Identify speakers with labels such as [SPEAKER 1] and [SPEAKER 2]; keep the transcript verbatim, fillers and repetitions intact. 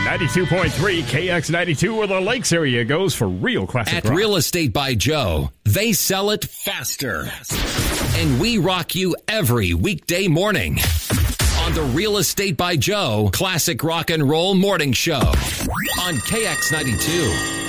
[SPEAKER 1] ninety-two point three K X ninety-two, where the Lakes area goes for real classic
[SPEAKER 2] At
[SPEAKER 1] rock.
[SPEAKER 2] Real Estate by Joe, they sell it faster. And we rock you every weekday morning on the Real Estate by Joe Classic Rock and Roll Morning Show on K X ninety-two.